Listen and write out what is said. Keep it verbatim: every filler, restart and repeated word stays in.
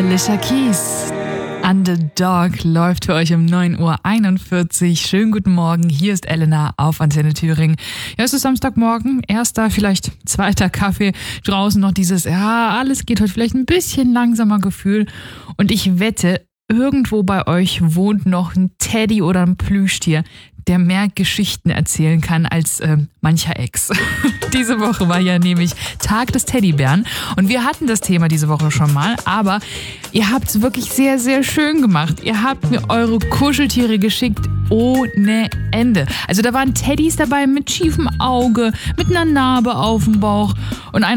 Alicia Keys. Underdog läuft für euch um neun Uhr einundvierzig. Schönen guten Morgen, hier ist Elena auf Antenne Thüringen. Ja, es ist Samstagmorgen, erster, vielleicht zweiter Kaffee. Draußen noch dieses, ja, alles geht heute vielleicht ein bisschen langsamer Gefühl. Und ich wette, irgendwo bei euch wohnt noch ein Teddy oder ein Plüschtier, der mehr Geschichten erzählen kann als äh, mancher Ex. Diese Woche war ja nämlich Tag des Teddybären und wir hatten das Thema diese Woche schon mal, aber ihr habt es wirklich sehr, sehr schön gemacht. Ihr habt mir eure Kuscheltiere geschickt ohne Ende. Also da waren Teddys dabei mit schiefem Auge, mit einer Narbe auf dem Bauch und einer